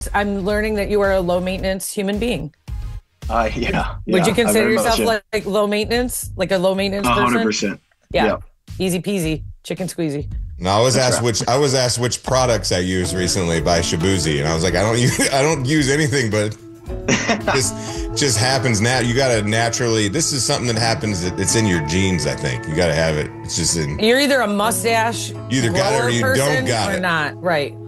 I'm learning that you are a low maintenance human being. Yeah. Would you I consider very much yourself am. like low maintenance, like a low maintenance person? 100%. Yeah. Yeah, Easy peasy, chicken squeezy. No, I was That's asked right. which products I used recently by Shabuzi, and I was like, I don't use anything, but just happens now. You gotta naturally. This is something that happens. It's in your genes. I think you gotta have it. It's just in. You're either a mustache, You either got it or you grower don't person got or it. not. Right.